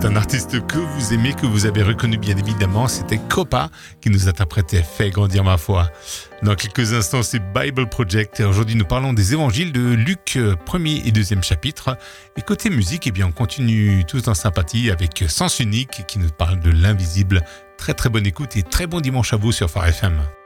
C'est un artiste que vous aimez, que vous avez reconnu bien évidemment. C'était Copa qui nous interprétait Fais grandir ma foi. Dans quelques instants, c'est Bible Project. Et aujourd'hui, nous parlons des évangiles de Luc, 1er et 2e chapitre. Et côté musique, eh bien, on continue tous en sympathie avec Sens Unique qui nous parle de l'invisible. Très très bonne écoute et très bon dimanche à vous sur Phare FM.